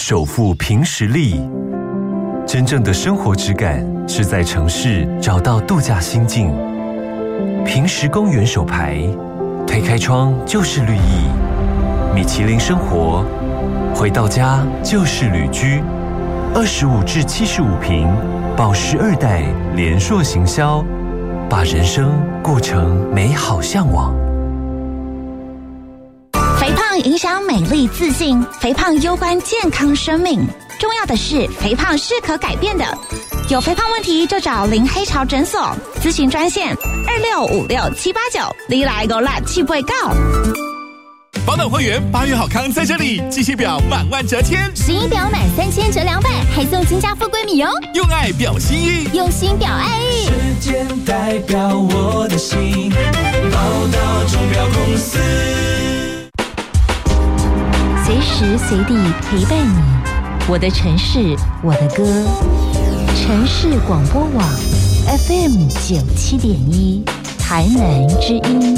守护凭实力。真正的生活质感是在城市找到度假心境。凭实公园手牌，推开窗就是绿意。米其林生活，回到家就是旅居。25至75坪，保12代联硕行销，把人生过成美好向往。 肥胖影响美丽自信，肥胖攸关健康生命。重要的是，肥胖是可改变的。有肥胖问题就找林黑潮诊所咨询专线2656-789，你来个辣气不告。 宝岛会员8月好康在这里，记忆表满万折千， 石英表满3000折200，还送金家富贵米哦。 用爱表心意， 用心表爱意。 时间代表我的心，宝岛钟表公司， 随时随地陪伴你。我的城市，我的歌，城市广播网 FM 97.1，台南之音。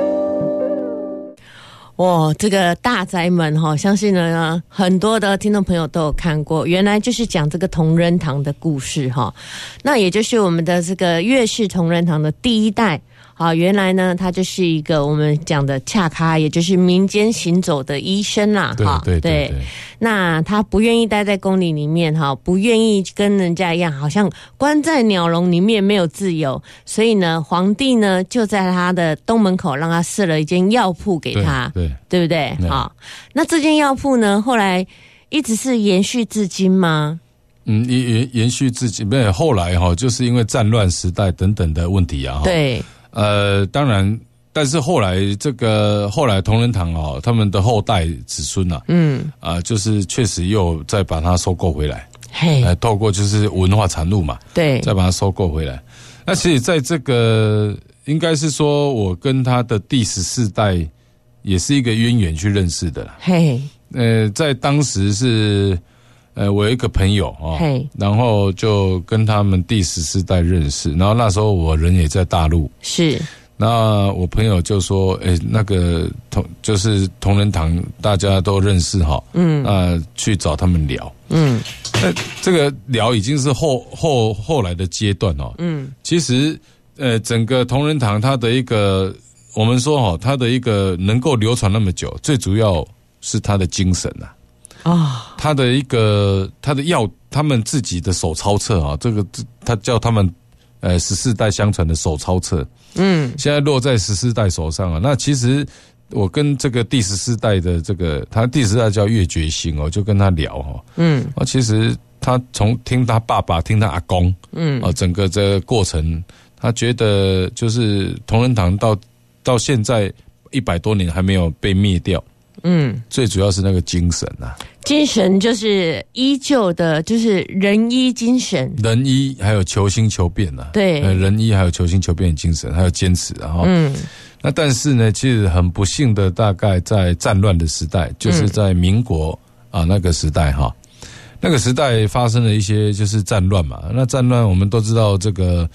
哇，这个大宅门哈，相信呢很多的听众朋友都有看过，原来就是讲这个同仁堂的故事哈。那也就是我们的这个岳氏同仁堂的第一代。好，原来呢，他就是一个我们讲的恰咖，也就是民间行走的医生啦。对。那他不愿意待在宫里面哈，不愿意跟人家一样，好像关在鸟笼里面没有自由。所以呢，皇帝呢就在他的东门口让他设了一间药铺给他，对不对？好，那这间药铺呢，后来一直是延续至今吗？ 延续至今，没有后来哈，就是因为战乱时代等等的问题啊。 对。 当然，但是后来同仁堂哦，他们的后代子孙啊，就是确实又再把它收购回来，透过就是文化产物嘛， 对， 再把它收购回来。那其实在这个应该是说我跟他的第14代也是一个渊源去认识的啦。在当时是我有一个朋友然后就跟他们第14代认识，然后那时候我人也在大陆， 是， 那我朋友就说，那个就是同仁堂大家都认识哈，去找他们聊，那这个聊已经是后来的阶段哦，其实整个同仁堂它的一个，我们说哈，它的一个能够流传那么久，最主要是它的精神啊。他的药，他们自己的手抄册啊，他叫他们14代相传的手抄册，现在落在14代手上啊。那其实我跟这个第14代的这个，他第14代叫岳觉兴哦，就跟他聊哈，其实他从听他爸爸，听他阿公，整个这个过程，他觉得就是同仁堂到现在100多年还没有被灭掉。最主要是那个精神啊， 精神就是依旧的，就是仁医精神， 仁医还有求新求变啊， 对， 仁医还有求新求变的精神，还有坚持啊，那但是呢，其实很不幸的，大概在战乱的时代，就是在民国那个时代哈，那个时代发生了一些就是战乱嘛，那战乱我们都知道这个。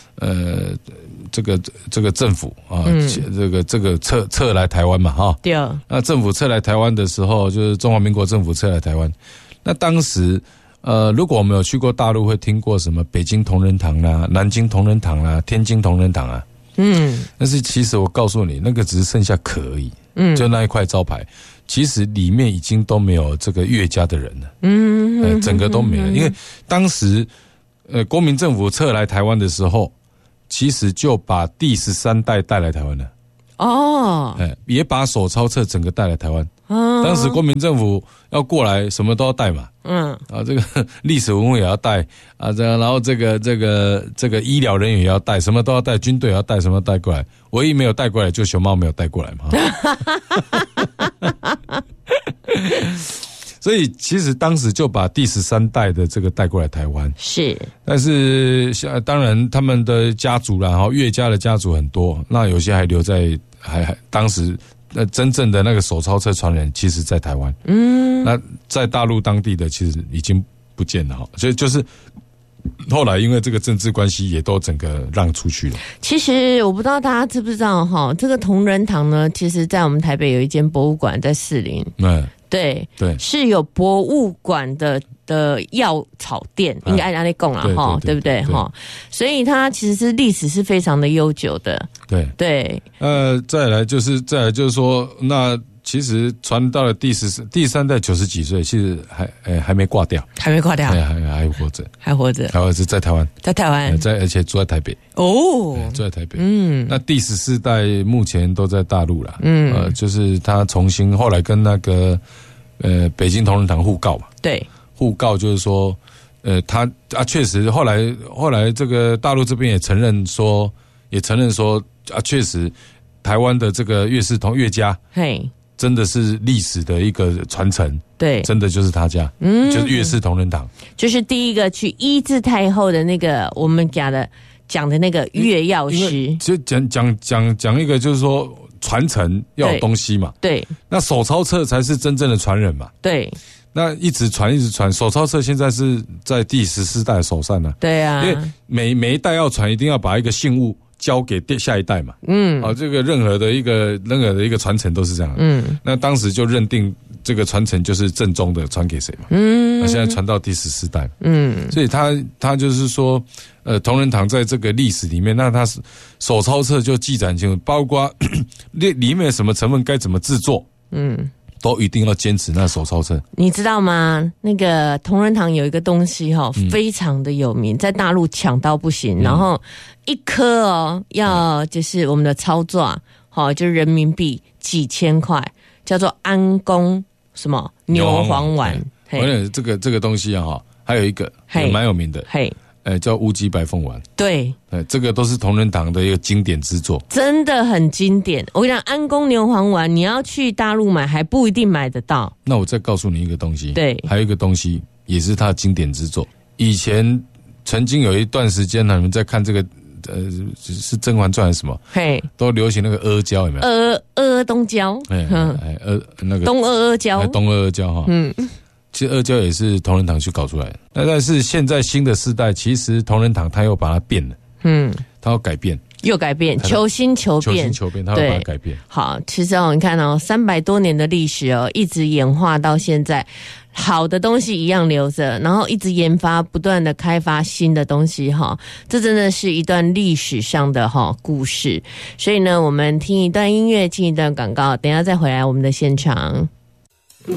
这个政府啊，这个撤来台湾嘛，哈， 对。 那政府撤来台湾的时候，就是中华民国政府撤来台湾。那当时，如果我们有去过大陆，会听过什么北京同仁堂啦、南京同仁堂啦、天津同仁堂啊，但是其实我告诉你，那个只是剩下壳而已，就那一块招牌，其实里面已经都没有这个岳家的人了，整个都没了，因为当时国民政府撤来台湾的时候。其实就把第13代带来台湾了，也把手抄册整个带来台湾。当时国民政府要过来，什么都要带嘛，这个历史文物也要带啊，然后这个医疗人员也要带，什么都要带，军队也要带，什么都带过来。唯一没有带过来，就熊猫没有带过来嘛。所以其实当时就把第13代的这个带过来台湾， 是。 但是当然他们的家族啦，岳家的家族很多，那有些还留在还当时真正的那个手抄册传人，其实在台湾。那在大陆当地的其实已经不见了，所以就是后来因为这个政治关系，也都整个让出去了。 其实我不知道大家知不知道哈，这个同仁堂呢，其实在我们台北有一间博物馆在士林。 对对， 是有博物馆的药草店，应该按那讲啦哈，对不对哈？所以它其实是历史是非常的悠久的。 对对， 再来就是说，那其实传到了第三代90几岁，其实还没挂掉，还活着， 还活着， 在台湾，而且住在台北哦，住在台北。那第14代目前都在大陆啦，就是他重新后来跟那个北京同仁堂互告嘛， 对， 互告就是说，他确实后来这个大陆这边也承认说确实台湾的这个乐家，嘿。真的是历史的一个传承，对，真的就是他家，就是岳氏同仁堂， 就是第一个去医治太后的那个我们讲的那个乐药师， 就讲一个就是说传承要有东西嘛，对，那手抄册才是真正的传人嘛，对，那一直传，手抄册现在是在第14代手上呢，对啊，因为每一代要传，一定要把一个信物交给下一代嘛，这个任何的一个传承都是这样，那当时就认定这个传承就是正宗的，传给谁嘛，那现在传到第14代，所以他就是说，同仁堂在这个历史里面，那他手抄册就记载清楚，包括里面什么成分该怎么制作，都一定要坚持那手抄册。 你知道吗？那个同仁堂有一个东西非常的有名，在大陆抢到不行，然后一颗要就是我们的操作就是人民币几千块，叫做安宫什么牛黄丸。 这个东西还有一个也蛮有名的，叫乌鸡白凤丸。对，这个都是同仁堂的一个经典之作， 真的很经典。我跟你讲，安宫牛黄丸，你要去大陆买还不一定买得到。 那我再告诉你一个东西，对，还有一个东西也是他的经典之作。以前曾经有一段时间呢，你们在看这个是《甄嬛传》还是什么？都流行那个阿胶，有没有？ 阿东胶， 那个东阿胶， 东阿胶哈，其实阿胶也是同仁堂去搞出来的，但是现在新的世代，其实同仁堂他又把它变了，他要改变， 又改变，求新求变， 他要把它改变。 好，其实你看300多年的历史一直演化到现在，好的东西一样留着，然后一直研发，不断的开发新的东西这真的是一段历史上的故事。所以呢，我们听一段音乐，听一段广告，等一下再回来我们的现场。